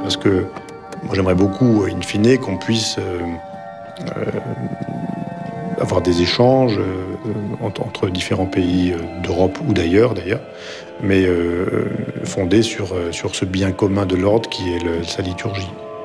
Parce que moi, j'aimerais beaucoup, in fine, qu'on puisse avoir des échanges entre différents pays d'Europe ou d'ailleurs, mais fondés sur ce bien commun de l'ordre qui est sa liturgie.